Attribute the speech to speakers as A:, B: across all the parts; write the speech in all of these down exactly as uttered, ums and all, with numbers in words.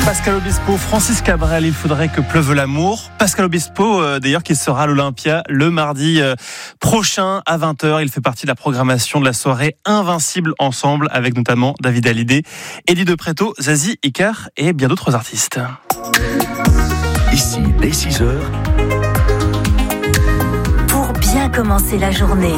A: Pascal Obispo, Francis Cabrel, il faudrait que pleuve l'amour. Pascal Obispo, euh, d'ailleurs, qui sera à l'Olympia le mardi euh, prochain à vingt heures. Il fait partie de la programmation de la soirée Invincible ensemble, avec notamment David Hallyday, Eddie De Pretto, Zazie, Icar et bien d'autres artistes.
B: Ici, dès six heures.
C: Pour bien commencer la journée.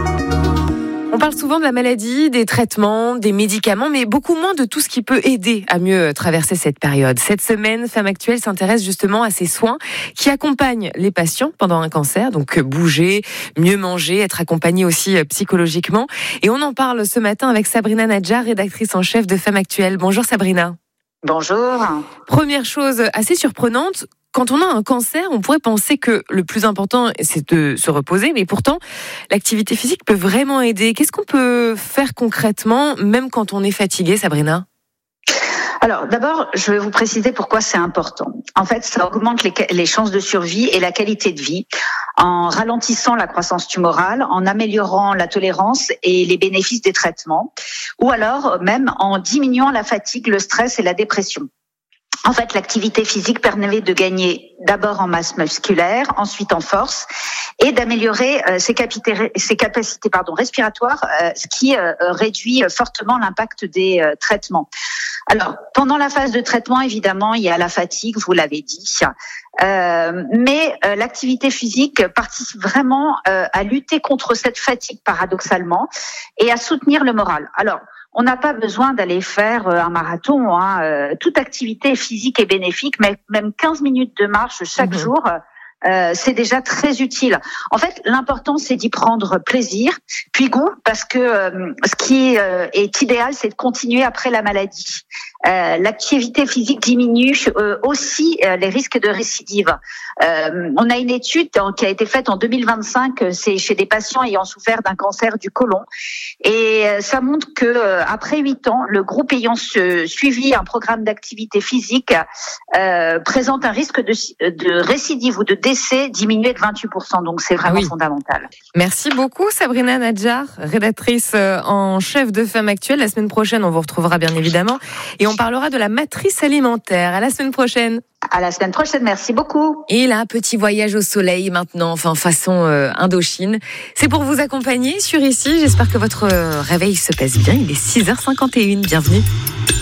D: On parle souvent de la maladie, des traitements, des médicaments, mais beaucoup moins de tout ce qui peut aider à mieux traverser cette période. Cette semaine, Femmes Actuelles s'intéresse justement à ces soins qui accompagnent les patients pendant un cancer, donc bouger, mieux manger, être accompagné aussi psychologiquement. Et on en parle ce matin avec Sabrina Nadjar, rédactrice en chef de Femmes Actuelles. Bonjour Sabrina.
E: Bonjour.
D: Première chose assez surprenante, quand on a un cancer, on pourrait penser que le plus important, c'est de se reposer, mais pourtant, l'activité physique peut vraiment aider. Qu'est-ce qu'on peut faire concrètement, même quand on est fatigué, Sabrina ?
E: Alors, d'abord, je vais vous préciser pourquoi c'est important. En fait, ça augmente les, les chances de survie et la qualité de vie en ralentissant la croissance tumorale, en améliorant la tolérance et les bénéfices des traitements, ou alors même en diminuant la fatigue, le stress et la dépression. En fait, l'activité physique permet de gagner d'abord en masse musculaire, ensuite en force, et d'améliorer euh, ses, capita- ses capacités pardon, respiratoires, euh, ce qui euh, réduit fortement l'impact des euh, traitements. Alors, pendant la phase de traitement, évidemment, il y a la fatigue, vous l'avez dit, euh, mais euh, l'activité physique participe vraiment euh, à lutter contre cette fatigue, paradoxalement, et à soutenir le moral. Alors, on n'a pas besoin d'aller faire un marathon. Hein. Toute activité physique est bénéfique, mais même quinze minutes de marche chaque mmh. jour, euh, c'est déjà très utile. En fait, l'important, c'est d'y prendre plaisir, puis goût, parce que euh, ce qui euh, est idéal, c'est de continuer après la maladie. Euh, l'activité physique diminue euh, aussi euh, les risques de récidive. Euh, on a une étude qui a été faite en deux mille vingt-cinq, c'est chez des patients ayant souffert d'un cancer du côlon, et euh, ça montre que euh, après huit ans, le groupe ayant se, suivi un programme d'activité physique euh, présente un risque de, de récidive ou de décès diminué de vingt-huit pour cent. Donc c'est vraiment ah oui. fondamental.
D: Merci beaucoup Sabrina Nadjar, rédactrice en chef de Femmes Actuelles. La semaine prochaine, on vous retrouvera bien évidemment. Et on parlera de la matrice alimentaire. À la semaine prochaine.
E: À la semaine prochaine, merci beaucoup.
D: Et là, petit voyage au soleil maintenant, enfin façon euh, Indochine. C'est pour vous accompagner sur Ici. J'espère que votre réveil se passe bien. Il est six heures cinquante et une. Bienvenue.